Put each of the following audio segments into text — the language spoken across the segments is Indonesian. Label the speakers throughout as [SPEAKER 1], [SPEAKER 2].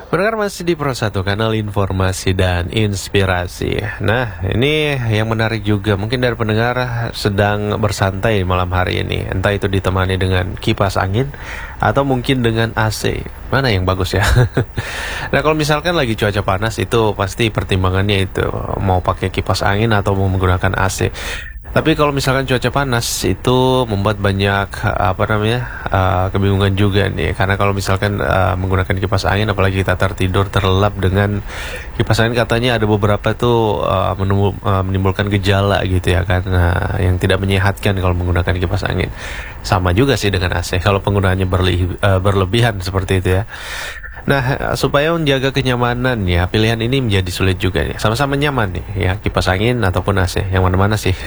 [SPEAKER 1] Pendengar masih di Pro 1 kanal informasi dan inspirasi. Nah, ini yang menarik juga. Mungkin dari pendengar sedang bersantai malam hari ini. Entah itu ditemani dengan kipas angin atau mungkin dengan AC. Mana yang bagus ya? Nah, kalau misalkan lagi cuaca panas itu pasti pertimbangannya itu mau pakai kipas angin atau mau menggunakan AC. Tapi kalau misalkan cuaca panas itu membuat banyak kebingungan juga nih. Karena kalau misalkan menggunakan kipas angin, apalagi kita tertidur terlelap dengan kipas angin, katanya ada beberapa tuh menimbulkan gejala gitu ya kan, yang tidak menyehatkan kalau menggunakan kipas angin. Sama juga sih dengan AC kalau penggunaannya berlebihan seperti itu ya. Nah, supaya menjaga kenyamanan ya, pilihan ini menjadi sulit juga nih. Sama-sama nyaman nih ya, kipas angin ataupun AC, yang mana-mana sih.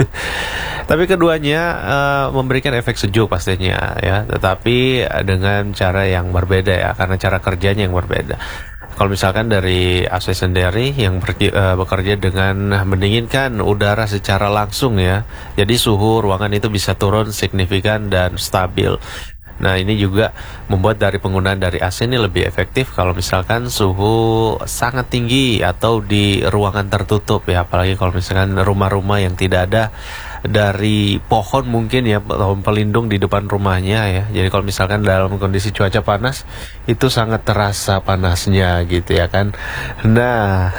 [SPEAKER 1] Tapi keduanya memberikan efek sejuk pastinya ya, tetapi dengan cara yang berbeda ya, karena cara kerjanya yang berbeda. Kalau misalkan dari AC sendiri yang bekerja dengan mendinginkan udara secara langsung ya, jadi suhu ruangan itu bisa turun signifikan dan stabil. Nah, ini juga membuat dari penggunaan dari AC ini lebih efektif kalau misalkan suhu sangat tinggi atau di ruangan tertutup ya, apalagi kalau misalkan rumah-rumah yang tidak ada dari pohon mungkin ya, pohon pelindung di depan rumahnya ya. Jadi kalau misalkan dalam kondisi cuaca panas itu sangat terasa panasnya gitu ya kan. Nah,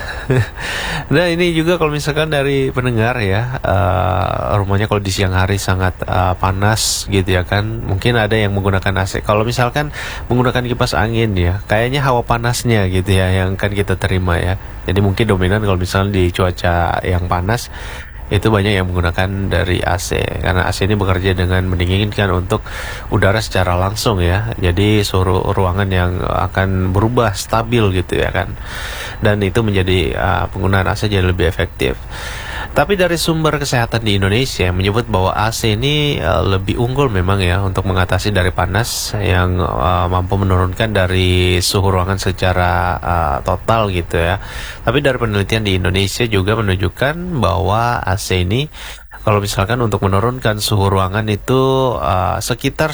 [SPEAKER 1] nah ini juga kalau misalkan dari pendengar ya, rumahnya kalau di siang hari sangat panas gitu ya kan, mungkin ada yang menggunakan AC. Kalau misalkan menggunakan kipas angin ya, kayaknya hawa panasnya gitu ya yang kan kita terima ya. Jadi mungkin dominan kalau misalnya di cuaca yang panas itu banyak yang menggunakan dari AC, karena AC ini bekerja dengan mendinginkan untuk udara secara langsung ya. Jadi suhu ruangan yang akan berubah stabil gitu ya kan, dan itu menjadi penggunaan AC jadi lebih efektif. Tapi dari sumber kesehatan di Indonesia menyebut bahwa AC ini lebih unggul memang ya untuk mengatasi dari panas yang mampu menurunkan dari suhu ruangan secara total gitu ya. Tapi dari penelitian di Indonesia juga menunjukkan bahwa AC ini kalau misalkan untuk menurunkan suhu ruangan itu sekitar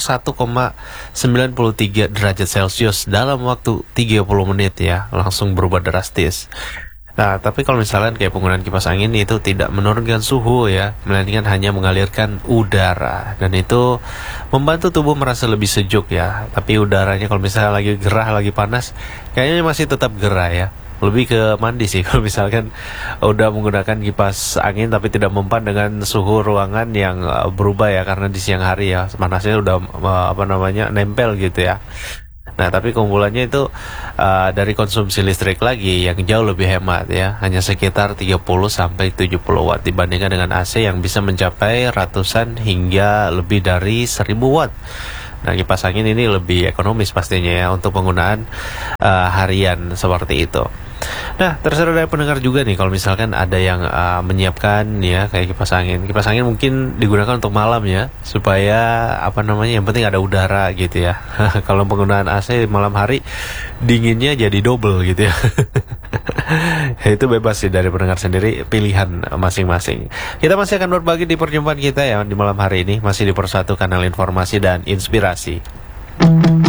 [SPEAKER 1] 1,93 derajat Celcius dalam waktu 30 menit ya, langsung berubah drastis. Nah, tapi kalau misalkan kayak penggunaan kipas angin itu tidak menurunkan suhu ya, melainkan hanya mengalirkan udara, dan itu membantu tubuh merasa lebih sejuk ya. Tapi udaranya kalau misalnya lagi gerah, lagi panas, kayaknya masih tetap gerah ya. Lebih ke mandi sih kalau misalkan udah menggunakan kipas angin tapi tidak mempan dengan suhu ruangan yang berubah ya, karena di siang hari ya panasnya udah nempel gitu ya. Nah, tapi keunggulannya itu dari konsumsi listrik lagi yang jauh lebih hemat ya, hanya sekitar 30-70 watt dibandingkan dengan AC yang bisa mencapai ratusan hingga lebih dari 1000 watt. Nah, kipas angin ini lebih ekonomis pastinya ya untuk penggunaan harian seperti itu. Nah, terserah dari pendengar juga nih kalau misalkan ada yang menyiapkan ya kayak kipas angin. Kipas angin mungkin digunakan untuk malam ya, supaya yang penting ada udara gitu ya. Kalau penggunaan AC malam hari dinginnya jadi double gitu ya. Itu bebas sih dari pendengar sendiri, pilihan masing-masing. Kita masih akan berbagi di perjumpaan kita ya di malam hari ini, masih di Pro 1 kanal informasi dan inspirasi.